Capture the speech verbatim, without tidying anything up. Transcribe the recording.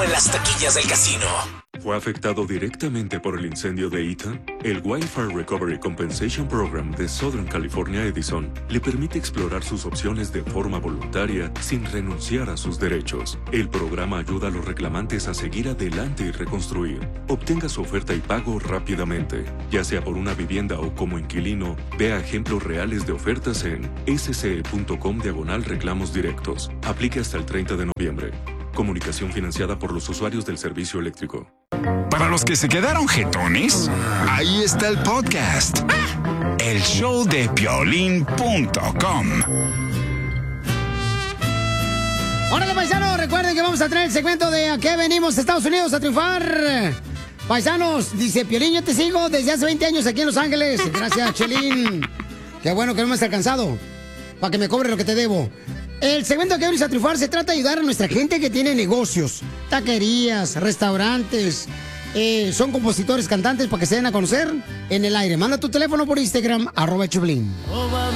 como en las taquillas del casino. ¿Fue afectado directamente por el incendio de Eaton? El Wildfire Recovery Compensation Program de Southern California Edison le permite explorar sus opciones de forma voluntaria sin renunciar a sus derechos. El programa ayuda a los reclamantes a seguir adelante y reconstruir. Obtenga su oferta y pago rápidamente. Ya sea por una vivienda o como inquilino, vea ejemplos reales de ofertas en sce.com diagonal reclamos directos. Aplique hasta el treinta de noviembre. Comunicación financiada por los usuarios del servicio eléctrico. Para los que se quedaron jetones, ahí está el podcast. El show de piolín punto com. Órale, paisanos, recuerden que vamos a traer el segmento de ¿a qué venimos a Estados Unidos a triunfar? Paisanos, dice Piolín, yo te sigo desde hace veinte años aquí en Los Ángeles. Gracias, Chelín. Qué bueno que no me has alcanzado para que me cobre lo que te debo. El segmento que venimos a triunfar se trata de ayudar a nuestra gente que tiene negocios, taquerías, restaurantes, eh, son compositores, cantantes, para que se den a conocer en el aire. Manda tu teléfono por Instagram, arroba Choplin.